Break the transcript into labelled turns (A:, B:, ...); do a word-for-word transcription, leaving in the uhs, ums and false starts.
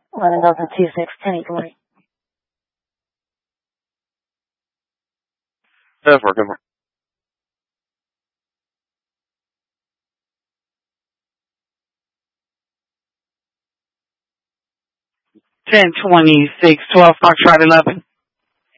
A: One of those in T six, ten eight, twenty.
B: That's working.
C: ten twenty-six, twelve Foxtrot eleven.